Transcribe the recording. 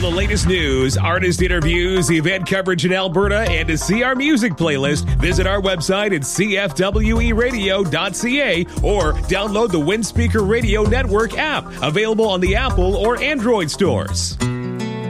the latest news, artist interviews, event coverage in Alberta, and to see our music playlist, visit our website at cfweradio.ca or download the Windspeaker Radio Network app, available on the Apple or Android stores.